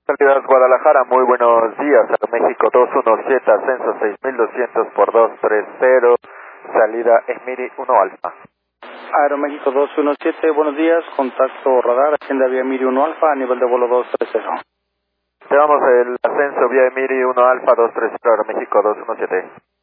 Salida Guadalajara, muy buenos días. Aeroméxico 217, ascenso 6200 por 230, salida Emiri 1 Alfa. Aeroméxico 217, buenos días, contacto radar, agenda vía Emiri 1 Alfa, a nivel de vuelo 230. Llevamos el ascenso vía Emiri 1 Alfa 230, Aeroméxico 217.